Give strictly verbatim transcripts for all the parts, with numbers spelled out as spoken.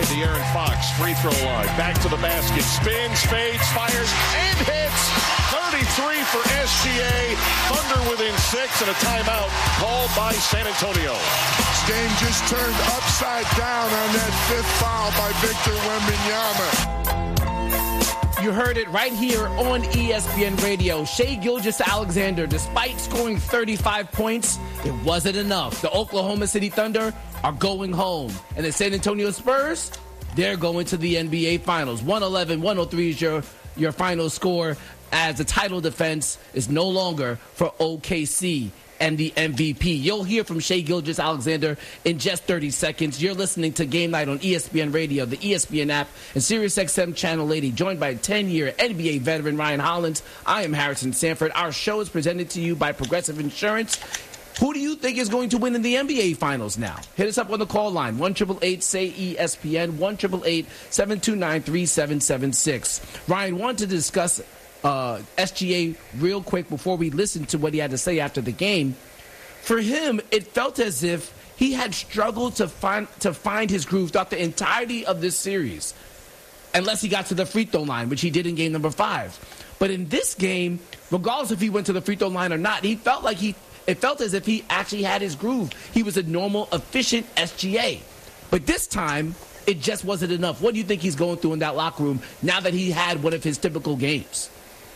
De'Aaron Fox, free throw line. Back to the basket. Spins, fades, fires, and hits. thirty-three for S G A. Thunder within six, and a timeout called by San Antonio. This game just turned upside down on that fifth foul by Victor Wembanyama. You heard it right here on E S P N Radio. Shai Gilgeous-Alexander, despite scoring thirty-five points, it wasn't enough. The Oklahoma City Thunder are going home. And the San Antonio Spurs, they're going to the N B A Finals. one eleven one oh three is your, your final score, as the title defense is no longer for O K C and the M V P. You'll hear from Shai Gilgeous-Alexander in just thirty seconds. You're listening to Game Night on E S P N Radio, the E S P N app, and SiriusXM Channel eighty, joined by ten-year N B A veteran Ryan Hollins. I am Harrison Sanford. Our show is presented to you by Progressive Insurance. Who do you think is going to win in the N B A Finals now? Hit us up on the call line, one eight eight eight, S A Y, E S P N, one eight eight eight, seven two nine, three seven seven six. Ryan, wanted to discuss Uh, S G A real quick before we listen to what he had to say after the game. For him, it felt as if he had struggled to find to find his groove throughout the entirety of this series, unless he got to the free throw line, which he did in game number five. But in this game, regardless if he went to the free throw line or not, he felt like he it felt as if he actually had his groove. He was a normal, efficient S G A. But this time, it just wasn't enough. What do you think he's going through in that locker room now that he had one of his typical games?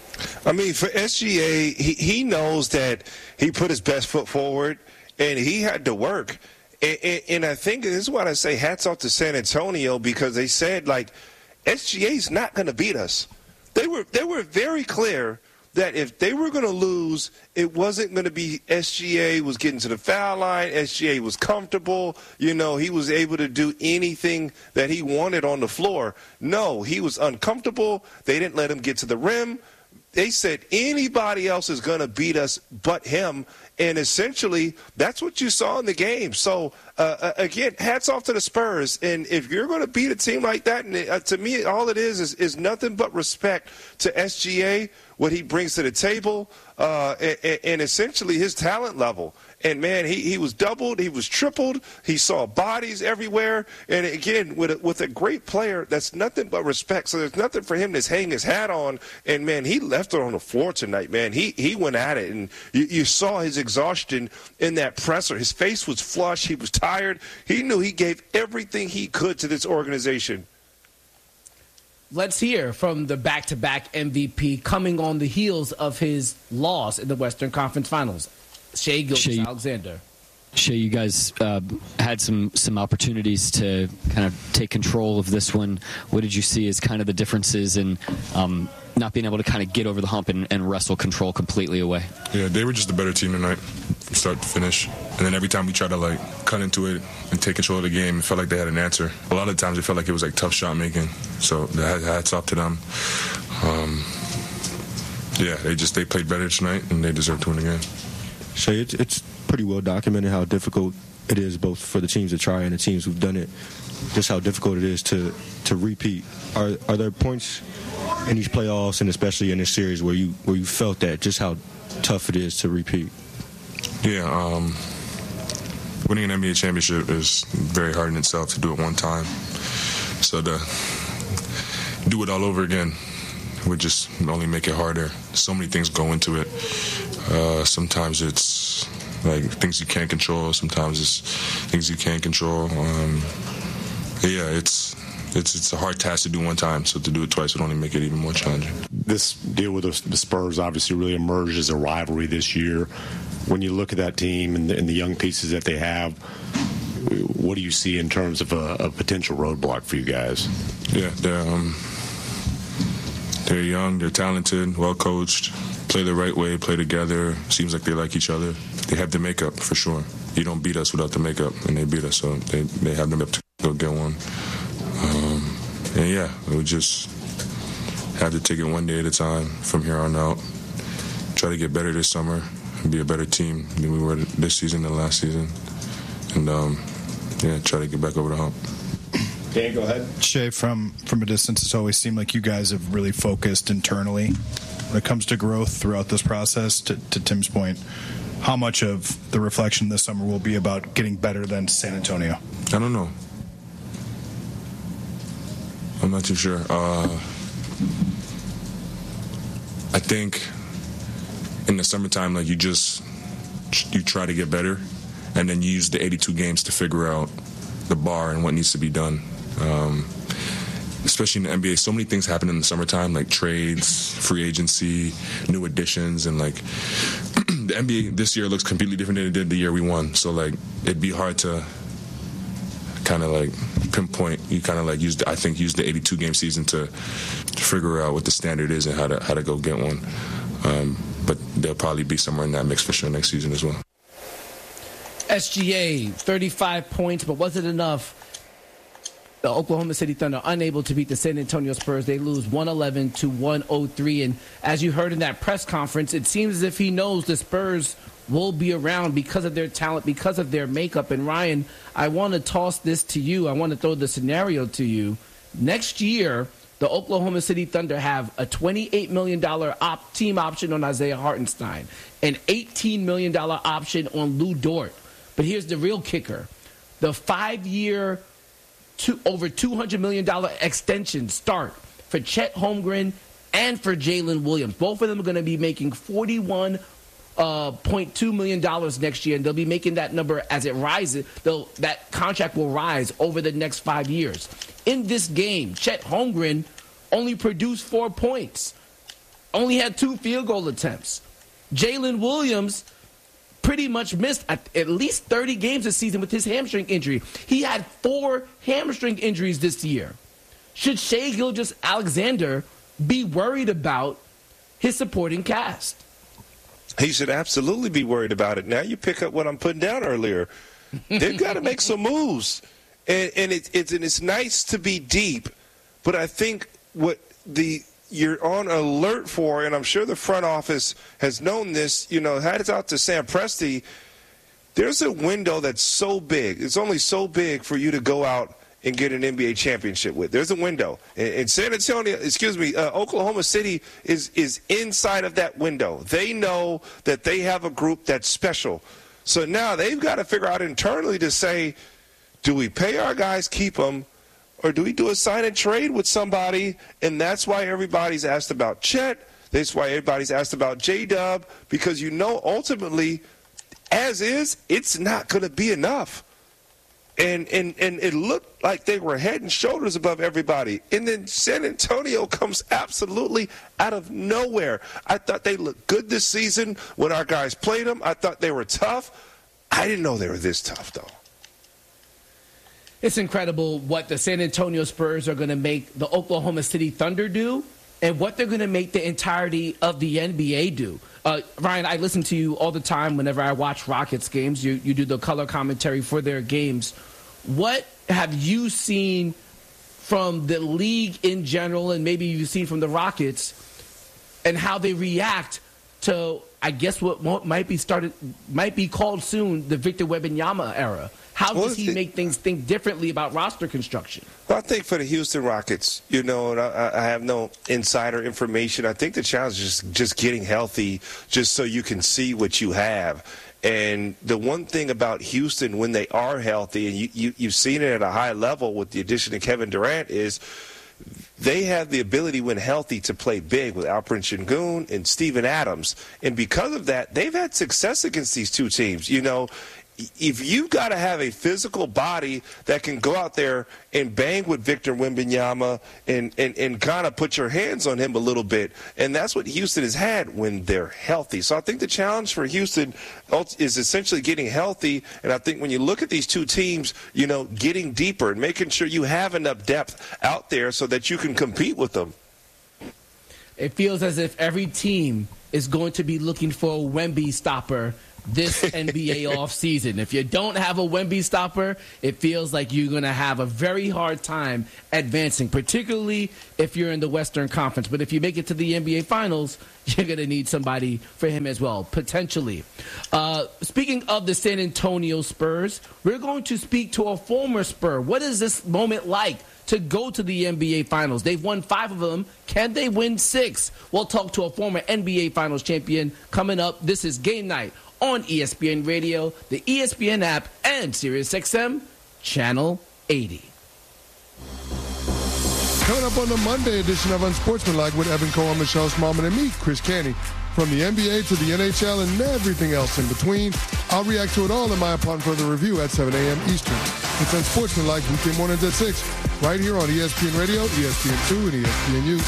I mean, for S G A, he, he knows that he put his best foot forward, and he had to work. And, and, and I think this is what I say, hats off to San Antonio, because they said, like, S G A's not going to beat us. They were they were very clear that if they were going to lose, it wasn't going to be S G A was getting to the foul line, S G A was comfortable, you know, he was able to do anything that he wanted on the floor. No, he was uncomfortable. They didn't let him get to the rim. They said anybody else is going to beat us but him, and essentially that's what you saw in the game. So, uh, again, hats off to the Spurs. And if you're going to beat a team like that, and uh, to me all it is, is is nothing but respect to S G A, what he brings to the table, uh, and, and essentially his talent level. And, man, he, he was doubled, he was tripled, he saw bodies everywhere. And, again, with a, with a great player, that's nothing but respect. So there's nothing for him to hang his hat on. And, man, he left it on the floor tonight, man. He he went at it. And you, you saw his exhaustion in that presser. His face was flushed. He was tired. He knew he gave everything he could to this organization. Let's hear from the back-to-back M V P coming on the heels of his loss in the Western Conference Finals. Shai Gilgeous-Alexander. Shai, you guys uh, had some, some opportunities to kind of take control of this one. What did you see as kind of the differences in um, not being able to kind of get over the hump and, and wrestle control completely away? Yeah, they were just a better team tonight from start to finish. And then every time we tried to, like, cut into it and take control of the game, it felt like they had an answer. A lot of times it felt like it was, like, tough shot making. So hats off to them. Um, yeah, they just they played better tonight, and they deserve to win the game. Shai, it's, it's pretty well documented how difficult it is both for the teams to try and the teams who've done it, just how difficult it is to, to repeat. Are are there points in these playoffs and especially in this series where you where you felt that, just how tough it is to repeat? Yeah, um, winning an N B A championship is very hard in itself to do it one time. So to do it all over again would just only make it harder. So many things go into it. Uh, sometimes it's like things you can't control. Sometimes it's things you can't control. Um, yeah, it's it's it's a hard task to do one time. So to do it twice would only make it even more challenging. This deal with the Spurs obviously really emerged as a rivalry this year. When you look at that team and the, and the young pieces that they have, what do you see in terms of a, a potential roadblock for you guys? Yeah, they're um, they're young, they're talented, well coached. Play the right way, play together. Seems like they like each other. They have the makeup, for sure. You don't beat us without the makeup, and they beat us, so they, they have the makeup to go get one. Um, and, yeah, we just have to take it one day at a time from here on out. Try to get better this summer and be a better team than we were this season and last season. And, um, yeah, try to get back over the hump. Dan, go ahead. Shai, from, from a distance, it's always seemed like you guys have really focused internally. When it comes to growth throughout this process, to, to Tim's point, how much of the reflection this summer will be about getting better than San Antonio? I don't know. I'm not too sure. Uh, I think in the summertime, like you just you try to get better, and then you use the eighty-two games to figure out the bar and what needs to be done. Um, especially in the N B A, so many things happen in the summertime, like trades, free agency, new additions, and like the N B A this year looks completely different than it did the year we won. So like it'd be hard to kind of like pinpoint. You kind of like use the, I think use the eighty-two game season to, to figure out what the standard is and how to how to go get one. Um, but they'll probably be somewhere in that mix for sure next season as well. S G A, thirty-five points, but was it enough? The Oklahoma City Thunder unable to beat the San Antonio Spurs. They lose one eleven to one oh three. And as you heard in that press conference, it seems as if he knows the Spurs will be around because of their talent, because of their makeup. And Ryan, I want to toss this to you. I want to throw the scenario to you. Next year, the Oklahoma City Thunder have a twenty-eight million dollars op- team option on Isaiah Hartenstein, an eighteen million dollars option on Lou Dort. But here's the real kicker. The five-year, two, over two hundred million dollars extension start for Chet Holmgren and for Jalen Williams. Both of them are going to be making forty-one point two million dollars next year, and they'll be making that number as it rises. They'll, that contract will rise over the next five years. In this game, Chet Holmgren only produced four points, only had two field goal attempts. Jalen Williams pretty much missed at, at least thirty games this season with his hamstring injury. He had four hamstring injuries this year. Should Shai Gilgeous-Alexander be worried about his supporting cast? He should absolutely be worried about it. Now you pick up what I'm putting down earlier. They've got to make some moves. And, and, it, it's, and it's nice to be deep, but I think what the you're on alert for, and I'm sure the front office has known this, you know, had it out to Sam Presti, there's a window that's so big. It's only so big for you to go out and get an N B A championship with. There's a window. And San Antonio, excuse me, uh, Oklahoma City is, is inside of that window. They know that they have a group that's special. So now they've got to figure out internally to say, do we pay our guys, keep them, or do we do a sign and trade with somebody? And that's why everybody's asked about Chet. That's why everybody's asked about J-Dub, because you know ultimately, as is, it's not going to be enough. And, and and it looked like they were head and shoulders above everybody. And then San Antonio comes absolutely out of nowhere. I thought they looked good this season when our guys played them. I thought they were tough. I didn't know they were this tough, though. It's incredible what the San Antonio Spurs are going to make the Oklahoma City Thunder do and what they're going to make the entirety of the N B A do. Uh, Ryan, I listen to you all the time whenever I watch Rockets games. You, you do the color commentary for their games. What have you seen from the league in general, and maybe you've seen from the Rockets, and how they react to, I guess, what might be started, might be called soon the Victor Wembanyama era? How does he make things think differently about roster construction? Well, I think for the Houston Rockets, you know, and I, I have no insider information. I think the challenge is just, just getting healthy just so you can see what you have. And the one thing about Houston when they are healthy, and you, you, you've seen it at a high level with the addition of Kevin Durant, is they have the ability when healthy to play big with Alperen Sengun and Steven Adams. And because of that, they've had success against these two teams. You know, if you've got to have a physical body that can go out there and bang with Victor Wembanyama and, and, and kind of put your hands on him a little bit, and that's what Houston has had when they're healthy. So I think the challenge for Houston is essentially getting healthy, and I think when you look at these two teams, you know, getting deeper and making sure you have enough depth out there so that you can compete with them. It feels as if every team is going to be looking for a Wemby stopper this N B A offseason. If you don't have a Wemby stopper, it feels like you're going to have a very hard time advancing, particularly if you're in the Western Conference. But if you make it to the N B A Finals, you're going to need somebody for him as well, potentially. Uh, speaking of the San Antonio Spurs, we're going to speak to a former Spur. What is this moment like to go to the N B A Finals? They've won five of them. Can they win six? We'll talk to a former N B A Finals champion coming up. This is Game Night on E S P N Radio, the E S P N app, and SiriusXM Channel eighty. Coming up on the Monday edition of Unsportsmanlike with Evan Cohen, Michelle Smallman, and me, Chris Canty. From the N B A to the N H L and everything else in between, I'll react to it all in my Upon Further review at seven a.m. Eastern. It's Unsportsmanlike weekday mornings at six, right here on E S P N Radio, E S P N two, and E S P N U.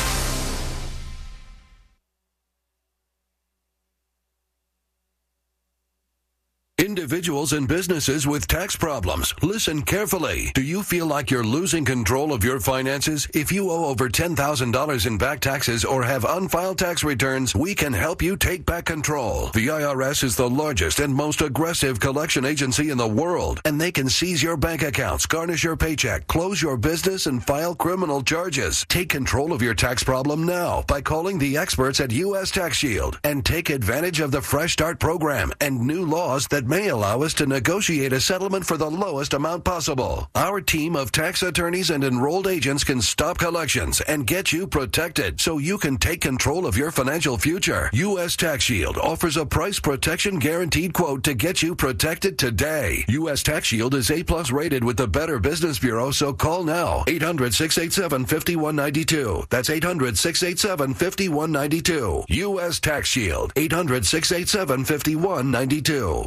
Individuals and businesses with tax problems, listen carefully. Do you feel like you're losing control of your finances? If you owe over ten thousand dollars in back taxes or have unfiled tax returns, we can help you take back control. The I R S is the largest and most aggressive collection agency in the world, and they can seize your bank accounts, garnish your paycheck, close your business, and file criminal charges. Take control of your tax problem now by calling the experts at U S Tax Shield and take advantage of the Fresh Start program and new laws that may allow us to negotiate a settlement for the lowest amount possible. Our team of tax attorneys and enrolled agents can stop collections and get you protected so you can take control of your financial future. U S Tax Shield offers a price protection guaranteed quote to get you protected today. U S Tax Shield is A plus rated with the Better Business Bureau, so call now. eight hundred, six eight seven, five one nine two. That's eight hundred, six eight seven, five one nine two. U S Tax Shield. eight hundred, six eight seven, five one nine two.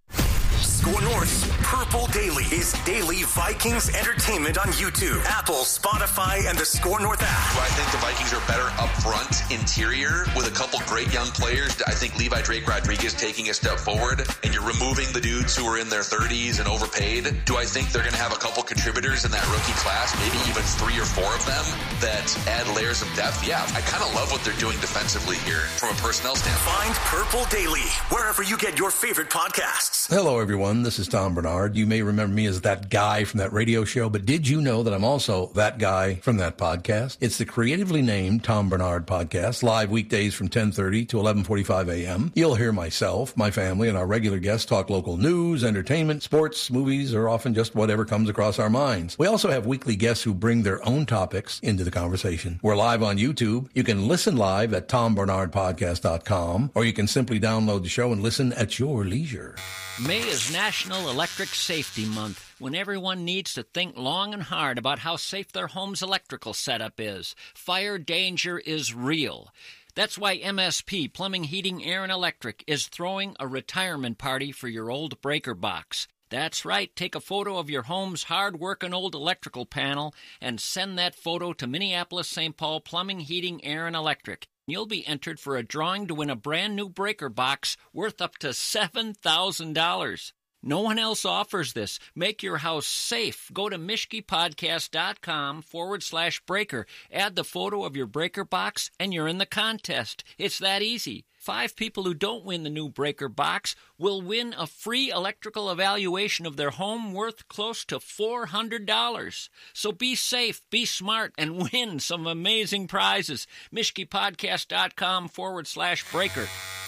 Score North's Purple Daily is daily Vikings entertainment on YouTube, Apple, Spotify, and the Score North app. I think the Vikings are better up front, interior, with a couple great young players. I think Levi Drake Rodriguez taking a step forward, and you're removing the dudes who are in their thirties and overpaid. Do I think they're going to have a couple contributors in that rookie class, maybe even three or four of them, that add layers of depth? Yeah, I kind of love what they're doing defensively here from a personnel standpoint. Find Purple Daily wherever you get your favorite podcasts. Hello, everyone. This is Tom Bernard. You may remember me as that guy from that radio show, but did you know that I'm also that guy from that podcast? It's the creatively named Tom Bernard Podcast, live weekdays from ten thirty to eleven forty-five a.m. You'll hear myself, my family, and our regular guests talk local news, entertainment, sports, movies, or often just whatever comes across our minds. We also have weekly guests who bring their own topics into the conversation. We're live on YouTube. You can listen live at tom bernard podcast dot com, or you can simply download the show and listen at your leisure. May is National Electric Safety Month, when everyone needs to think long and hard about how safe their home's electrical setup is. Fire danger is real. That's why M S P, Plumbing, Heating, Air, and Electric, is throwing a retirement party for your old breaker box. That's right, take a photo of your home's hard-working old electrical panel and send that photo to Minneapolis Saint Paul Plumbing, Heating, Air, and Electric. You'll be entered for a drawing to win a brand new breaker box worth up to seven thousand dollars. No one else offers this. Make your house safe. Go to mishkipodcast.com forward slash breaker. Add the photo of your breaker box, and you're in the contest. It's that easy. Five people who don't win the new breaker box will win a free electrical evaluation of their home worth close to four hundred dollars. So be safe, be smart, and win some amazing prizes. mishkipodcast.com forward slash breaker.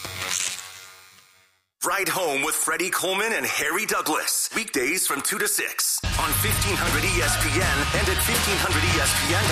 Ride Home with Freddie Coleman and Harry Douglas. Weekdays from two to six on fifteen hundred E S P N and at fifteen hundred E S P N